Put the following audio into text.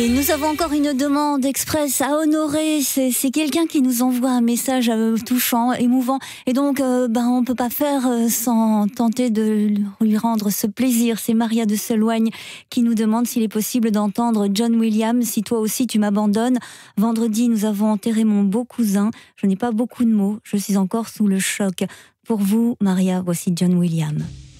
Et nous avons encore une demande express à honorer. C'est quelqu'un qui nous envoie un message touchant, émouvant. Et donc, on ne peut pas faire sans tenter de lui rendre ce plaisir. C'est Maria de Seloigne qui nous demande s'il est possible d'entendre John Williams, Si toi aussi tu m'abandonnes. Vendredi, nous avons enterré mon beau cousin. Je n'ai pas beaucoup de mots. Je suis encore sous le choc. Pour vous, Maria, voici John Williams.